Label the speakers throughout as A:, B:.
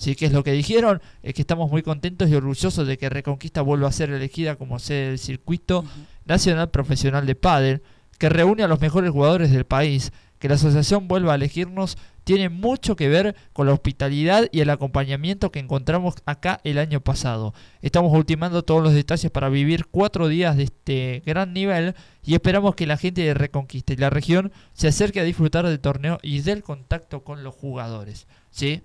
A: ¿sí? ¿Qué es lo que dijeron? Es que estamos muy contentos y orgullosos de que Reconquista vuelva a ser elegida como sede del circuito nacional profesional de pádel, que reúne a los mejores jugadores del país. Que la asociación vuelva a elegirnos tiene mucho que ver con la hospitalidad y el acompañamiento que encontramos acá el año pasado. Estamos ultimando todos los detalles para vivir 4 días de este gran nivel y esperamos que la gente de Reconquista y la región se acerque a disfrutar del torneo y del contacto con los jugadores, ¿sí?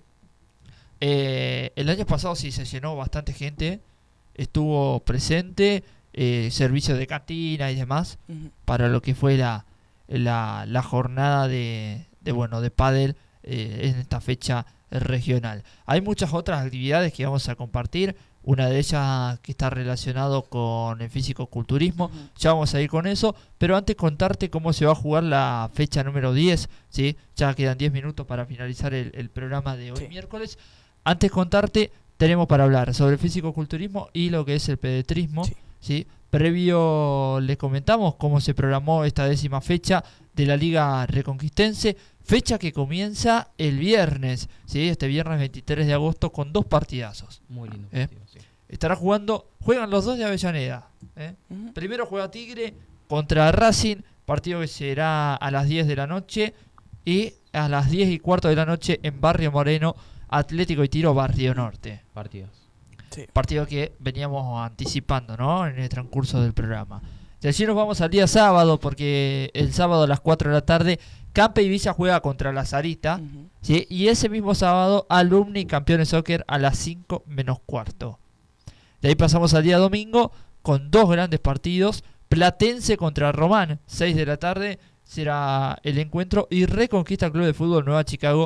A: El año pasado sí se llenó bastante gente, estuvo presente, servicio de cantina y demás, para lo que fue la jornada de pádel en esta fecha regional. Hay muchas otras actividades que vamos a compartir, una de ellas que está relacionado con el físico-culturismo, ya vamos a ir con eso, pero antes contarte cómo se va a jugar la fecha número 10, ¿sí? Ya quedan 10 minutos para finalizar el programa de hoy miércoles. Antes contarte, tenemos para hablar sobre el físico-culturismo y lo que es el pedetrismo, ¿sí? Previo les comentamos cómo se programó esta 10ª fecha de la Liga Reconquistense, fecha que comienza el viernes, ¿sí? Este viernes 23 de agosto con 2 partidazos.
B: Muy lindo partido, sí.
A: Juegan los dos de Avellaneda. Primero juega Tigre contra Racing, partido que será a las 10 de la noche, y a las 10:15 de la noche en Barrio Moreno, Atlético y Tiro Barrio Norte. Partido que veníamos anticipando, ¿no? En el transcurso del programa. De allí nos vamos al día sábado, porque el sábado a las 4 de la tarde Campe y Villa juega contra la Sarita, ¿sí? Y ese mismo sábado Alumni Campeones Soccer a las 5 menos cuarto. De ahí pasamos al día domingo con 2 grandes partidos. Platense contra Román, 6 de la tarde será el encuentro, y Reconquista Club de Fútbol Nueva Chicago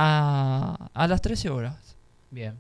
A: a las 13 horas.
B: Bien.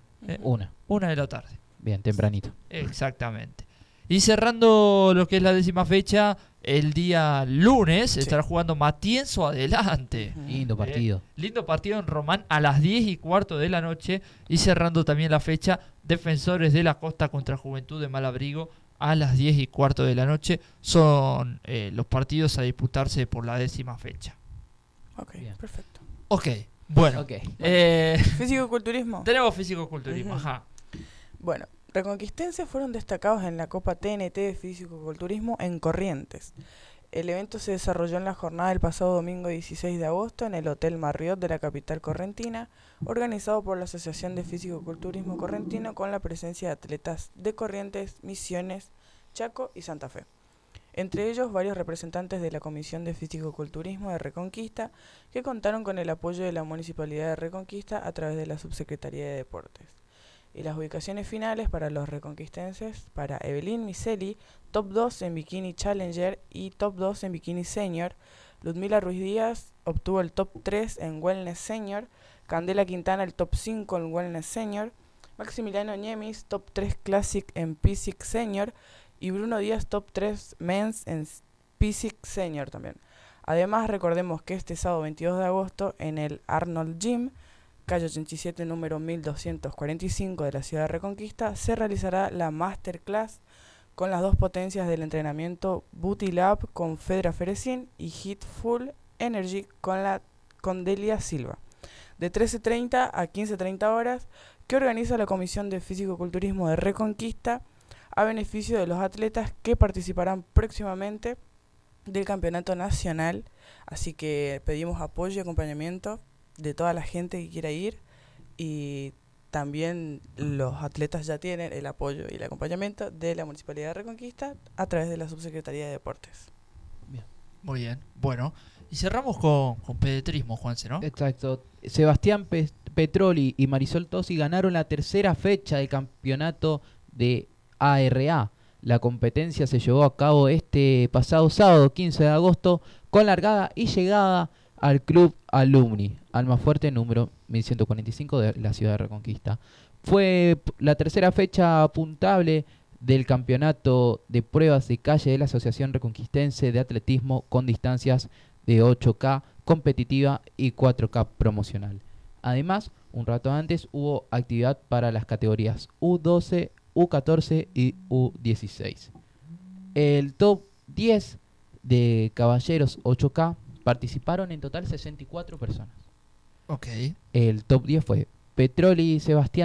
A: 1 de la tarde.
B: Bien, tempranito.
A: Exactamente. Y cerrando lo que es la 10ª fecha, el día lunes estará jugando Matienzo Adelante.
B: Lindo partido.
A: Lindo partido en Román a las 10:15 de la noche. Y cerrando también la fecha, Defensores de la Costa contra Juventud de Malabrigo a las 10:15 de la noche. Son los partidos a disputarse por la 10ª fecha.
C: Ok, bien. Perfecto.
A: Ok, bueno.
C: Físico-culturismo.
A: Tenemos físico-culturismo, ajá.
C: Bueno, reconquistenses fueron destacados en la Copa TNT de Físico-Culturismo en Corrientes. El evento se desarrolló en la jornada del pasado domingo 16 de agosto en el Hotel Marriott de la capital correntina, organizado por la Asociación de Físico-Culturismo Correntino, con la presencia de atletas de Corrientes, Misiones, Chaco y Santa Fe. Entre ellos, varios representantes de la Comisión de Físico-Culturismo de Reconquista, que contaron con el apoyo de la Municipalidad de Reconquista a través de la Subsecretaría de Deportes. Y las ubicaciones finales para los reconquistenses: para Evelyn Miseli, top 2 en Bikini Challenger y top 2 en Bikini Senior. Ludmila Ruiz Díaz obtuvo el top 3 en Wellness Senior. Candela Quintana el top 5 en Wellness Senior. Maximiliano Ñemis top 3 Classic en PSIC Senior. Y Bruno Díaz top 3 Men's en PSIC Senior también. Además, recordemos que este sábado 22 de agosto en el Arnold Gym, calle 87, número 1245 de la ciudad de Reconquista, se realizará la Masterclass con las 2 potencias del entrenamiento Booty Lab con Fedra Ferecín y Hit Full Energy con Delia Silva, de 13:30 a 15:30 horas, que organiza la Comisión de Físico-Culturismo de Reconquista a beneficio de los atletas que participarán próximamente del campeonato nacional. Así que pedimos apoyo y acompañamiento de toda la gente que quiera ir, y también los atletas ya tienen el apoyo y el acompañamiento de la Municipalidad de Reconquista a través de la Subsecretaría de Deportes.
A: Bien. Muy bien, bueno, y cerramos con pedetrismo, Juanse, ¿no?
B: Exacto. Sebastián Petroli y Marisol Tosi ganaron la 3ª fecha del campeonato de ARA. La competencia se llevó a cabo este pasado sábado 15 de agosto con largada y llegada al Club Alumni, Almafuerte número 1145 de la ciudad de Reconquista. Fue la 3ª fecha apuntable del campeonato de pruebas de calle de la Asociación Reconquistense de Atletismo, con distancias de 8K competitiva y 4K promocional. Además, un rato antes hubo actividad para las categorías U12, U14 y U16. El top 10 de caballeros 8K participaron en total 64 personas.
A: Ok.
B: El top 10 fue Petroli y Sebastián